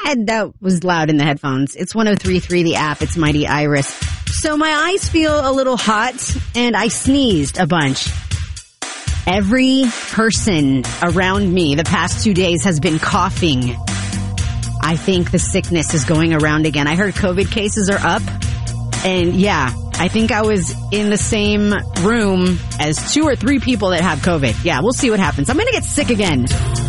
That was loud in the headphones. It's 103.3, the app. It's Mighty Iris. So my eyes feel a little hot, and I sneezed a bunch. Every person around me the past 2 days has been coughing. I think the sickness is going around again. I heard COVID cases are up. And yeah, I think I was in the same room as 2 or 3 people that have COVID. Yeah, we'll see what happens. I'm going to get sick again.